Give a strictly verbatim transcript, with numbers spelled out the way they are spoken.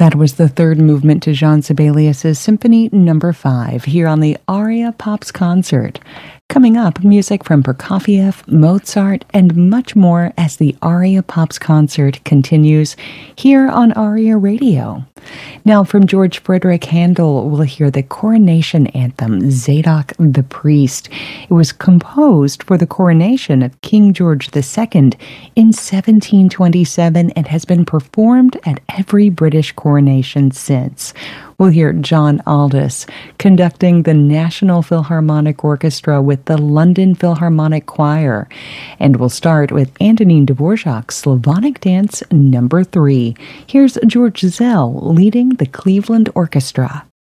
That was the third movement to Jean Sibelius's Symphony Number Five here on the Aria Pops Concert. Coming up, music from Prokofiev, Mozart, and much more as the Aria Pops Concert continues here on Aria Radio. Now, from George Frederick Handel, we'll hear the coronation anthem, Zadok the Priest. It was composed for the coronation of King George the Second in seventeen twenty-seven and has been performed at every British coronation since. We'll hear John Aldous conducting the National Philharmonic Orchestra with the London Philharmonic Choir. And we'll start with Antonin Dvorak's Slavonic Dance Number Three. Here's George Zell leading the Cleveland Orchestra.